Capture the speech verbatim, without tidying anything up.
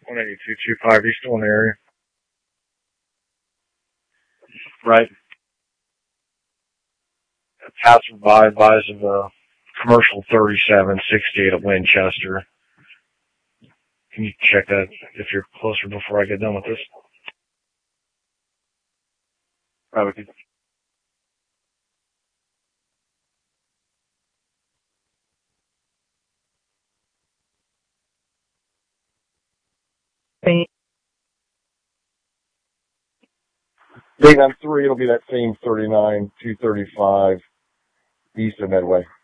one eighty-two twenty-five, you still in the area? Right. Passerby advised of a commercial thirty-seven sixty-eight at Winchester. Can you check that if you're closer before I get done with this? Right, we can. Big on three, it'll be that same thirty-nine two thirty-five east of Medway.